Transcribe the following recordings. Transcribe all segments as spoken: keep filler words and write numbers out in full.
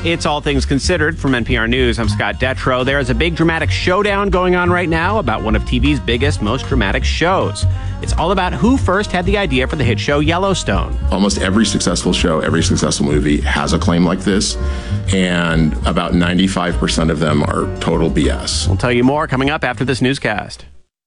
It's All Things Considered from N P R News. I'm Scott Detrow. There is a big dramatic showdown going on right now about one of T V's biggest, most dramatic shows. It's all about who first had the idea for the hit show Yellowstone. Almost every successful show, every successful movie has a claim like this, and about ninety-five percent of them are total B S. We'll tell you more coming up after this newscast.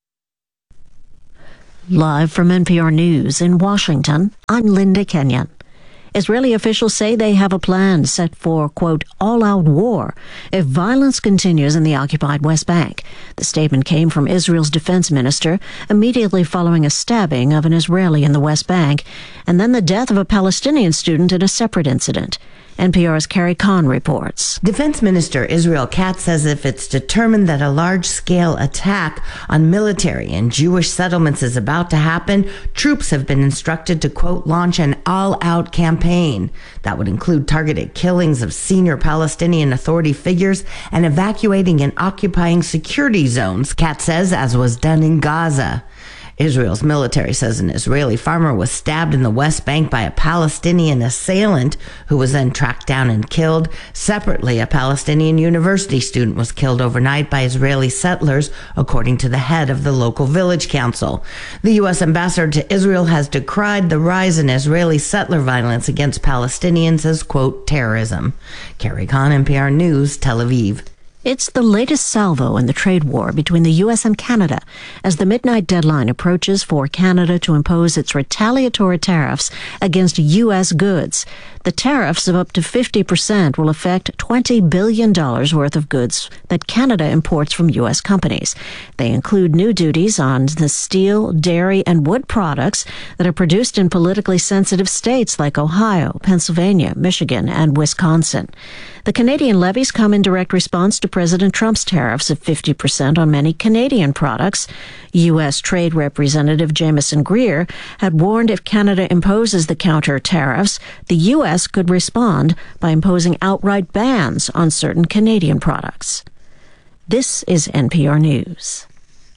Live from N P R News in Washington, I'm Linda Kenyon. Israeli officials say they have a plan set for, quote, all-out war if violence continues in the occupied West Bank. The statement came from Israel's defense minister immediately following a stabbing of an Israeli in the West Bank and then the death of a Palestinian student in a separate incident. N P R's Carrie Kahn reports. Defense Minister Israel Katz says if it's determined that a large-scale attack on military and Jewish settlements is about to happen, troops have been instructed to, quote, launch an all-out campaign. That would include targeted killings of senior Palestinian Authority figures and evacuating and occupying security zones, Katz says, as was done in Gaza. Israel's military says an Israeli farmer was stabbed in the West Bank by a Palestinian assailant who was then tracked down and killed. Separately, a Palestinian university student was killed overnight by Israeli settlers, according to the head of the local village council. The U S ambassador to Israel has decried the rise in Israeli settler violence against Palestinians as, quote, terrorism. Carrie Kahn, N P R News, Tel Aviv. It's the latest salvo in the trade war between the U S and Canada as the midnight deadline approaches for Canada to impose its retaliatory tariffs against U S goods. The tariffs of up to fifty percent will affect twenty billion dollars worth of goods that Canada imports from U S companies. They include new duties on the steel, dairy, and wood products that are produced in politically sensitive states like Ohio, Pennsylvania, Michigan, and Wisconsin. The Canadian levies come in direct response to President Trump's tariffs of fifty percent on many Canadian products. U S. Trade Representative Jameson Greer had warned if Canada imposes the counter tariffs, the U S could respond by imposing outright bans on certain Canadian products. This is N P R News.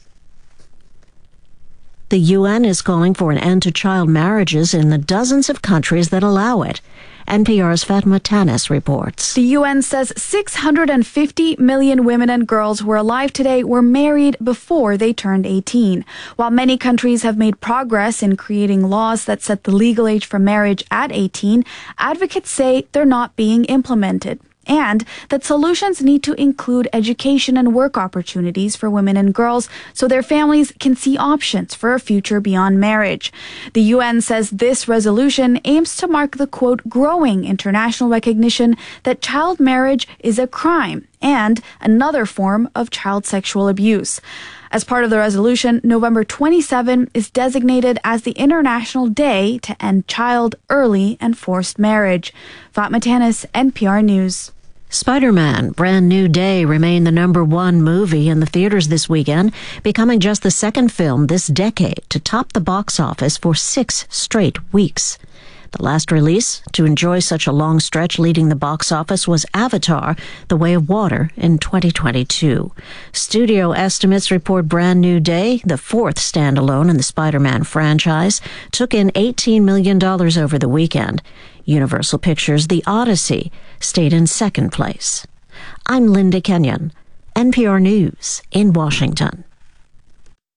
The U N is calling for an end to child marriages in the dozens of countries that allow it. N P R's Fatma Tanis reports. The U N says six hundred fifty million women and girls who are alive today were married before they turned eighteen. While many countries have made progress in creating laws that set the legal age for marriage at eighteen, advocates say they're not being implemented, and that solutions need to include education and work opportunities for women and girls so their families can see options for a future beyond marriage. The U N says this resolution aims to mark the, quote, growing international recognition that child marriage is a crime and another form of child sexual abuse. As part of the resolution, November twenty-seventh is designated as the International Day to End Child, Early, and Forced Marriage. Fatma Tanis, N P R News. Spider-Man: Brand New Day remained the number one movie in the theaters this weekend, becoming just the second film this decade to top the box office for six straight weeks. The last release to enjoy such a long stretch leading the box office was Avatar: The Way of Water in twenty twenty-two. Studio estimates report Brand New Day, the fourth standalone in the Spider-Man franchise, took in eighteen million dollars over the weekend. Universal Pictures' The Odyssey stayed in second place. I'm Linda Kenyon, N P R News in Washington.